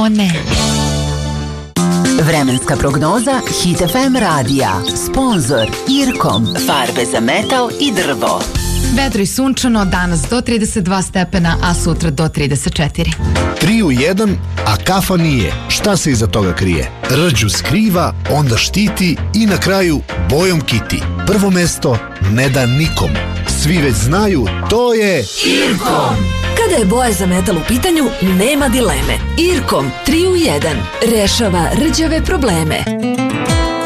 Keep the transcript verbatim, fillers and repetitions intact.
o ne. Vremenska prognoza Hit F M radija. Sponzor Irkom. Farbe za metal i drvo. Vedro i sunčano, danas do trideset dva stepena, a sutra do trideset četiri. Tri u jedan, a kafa nije. Šta se iza toga krije? Rđu skriva, onda štiti i na kraju bojom kiti. Prvo mesto ne da nikom. Svi već znaju, to je Irkom. Kada je boja za metal u pitanju, nema dileme. Irkom tri u jedan rešava rđave probleme.